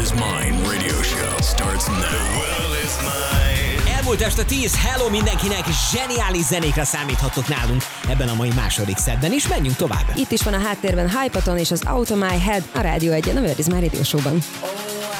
is Mine radio show starts now. The world is mine. Elmúlt este 10, hello mindenkinek, zseniális zenékre számíthatok nálunk ebben a mai második szedben is, menjünk tovább. Itt is van a háttérben Hypaton és az Out of My Head a Rádió 1-en, a World is Mine radio showban.